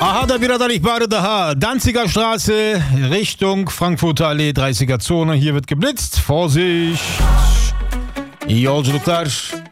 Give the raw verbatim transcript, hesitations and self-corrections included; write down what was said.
Aha, da wieder der ihbare daha. Danziger Straße, Richtung Frankfurter Allee, dreißiger Zone. Hier wird geblitzt. Vorsicht. İyi yolculuklar.